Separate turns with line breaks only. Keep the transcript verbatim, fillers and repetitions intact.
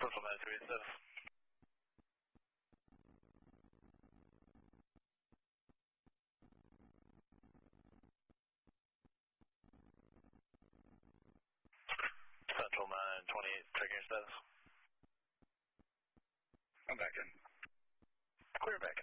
Central nine three eight seven. Central nine twenty-eight, checking your status.
I'm back in.
Clear back.